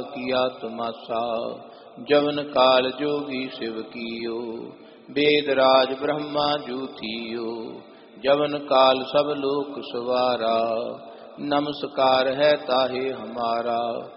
किया तुमासा। जवन काल जोगी शिव कीयो, वेद राज ब्रह्मा जूथियो। जवन काल सब लोक सवारा, नमस्कार है ताहे हमारा।